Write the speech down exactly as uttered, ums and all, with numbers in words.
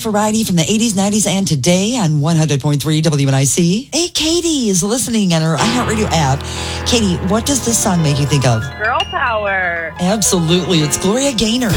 variety from the eighties, nineties, and today on one hundred point three W N I C. Hey, Katie is listening on her iHeartRadio app. Katie, what does this song make you think of? Girl power. Absolutely. It's Gloria Gaynor.